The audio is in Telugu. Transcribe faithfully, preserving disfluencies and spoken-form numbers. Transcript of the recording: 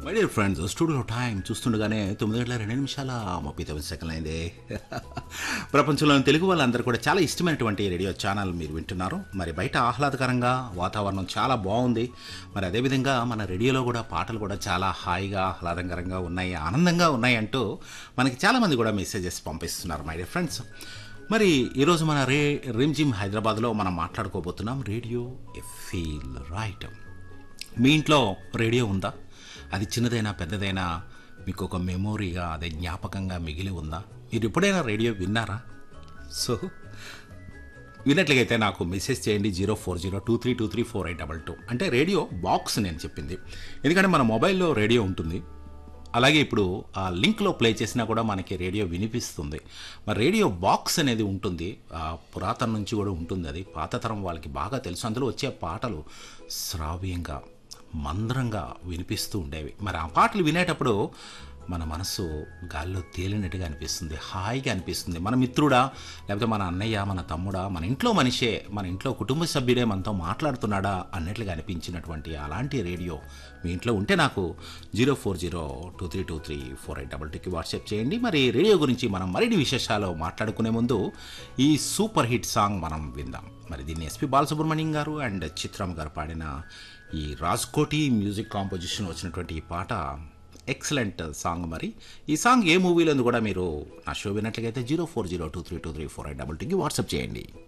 My dear friends studio time చూస్తుండగానే తొమ్మిది గంటల రెండు నిమిషాల ముప్పై తొమ్మిది సెకండ్లు అయింది. ప్రపంచంలోని తెలుగు వాళ్ళందరూ కూడా చాలా ఇష్టమైనటువంటి రేడియో ఛానల్ మీరు వింటున్నారు. మరి బయట ఆహ్లాదకరంగా వాతావరణం చాలా బాగుంది. మరి అదేవిధంగా మన రేడియోలో కూడా పాటలు కూడా చాలా హాయిగా ఆహ్లాదకరంగా ఉన్నాయి, ఆనందంగా ఉన్నాయి అంటూ మనకి చాలామంది కూడా మెసేజెస్ పంపిస్తున్నారు మై డియర్ ఫ్రెండ్స్. మరి ఈరోజు మన రే రిమ్జిమ్ హైదరాబాద్లో మనం మాట్లాడుకోబోతున్నాం రేడియో ఎ ఫీల్ రైట్. మీ ఇంట్లో రేడియో ఉందా? అది చిన్నదైనా పెద్దదైనా మీకు ఒక మెమోరీగా అదే జ్ఞాపకంగా మిగిలి ఉందా? మీరు ఎప్పుడైనా రేడియో విన్నారా? సో విన్నట్లయితే నాకు మెసేజ్ చేయండి zero four zero two three two three four eight double two. అంటే రేడియో బాక్స్ నేను చెప్పింది, ఎందుకంటే మన మొబైల్లో రేడియో ఉంటుంది, అలాగే ఇప్పుడు ఆ లింక్లో ప్లే చేసినా కూడా మనకి రేడియో వినిపిస్తుంది. మరి రేడియో బాక్స్ అనేది ఉంటుంది, పురాతన నుంచి కూడా ఉంటుంది. అది పాత తరం వాళ్ళకి బాగా తెలుసు. అందులో వచ్చే పాటలు శ్రావ్యంగా మంద్రంగా వినిపిస్తూ ఉండేవి. మరి ఆ పాటలు వినేటప్పుడు మన మనసు గాల్లో తేలినట్టుగా అనిపిస్తుంది, హాయిగా అనిపిస్తుంది. మన మిత్రుడా, లేకపోతే మన అన్నయ్య, మన తమ్ముడా, మన ఇంట్లో మనిషే, మన ఇంట్లో కుటుంబ సభ్యుడే మనతో మాట్లాడుతున్నాడా అన్నట్లుగా అనిపించినటువంటి అలాంటి రేడియో మీ ఇంట్లో ఉంటే నాకు zero four zero two three two three four eight double టూకి వాట్సాప్ చేయండి. మరి రేడియో గురించి మనం మరిన్ని విశేషాలు మాట్లాడుకునే ముందు ఈ సూపర్ హిట్ సాంగ్ మనం విందాం. మరి దీన్ని ఎస్పి బాలసుబ్రహ్మణ్యం గారు అండ్ చిత్రం గారు పాడిన ఈ రాజ్కోటి మ్యూజిక్ కాంపోజిషన్ వచ్చినటువంటి ఈ పాట ఎక్సలెంట్ సాంగ్. మరి ఈ సాంగ్ ఏ మూవీలో కూడా మీరు నా show విన్నట్లయితే zero four zero two three two three four eight double టూకి వాట్సాప్ చేయండి.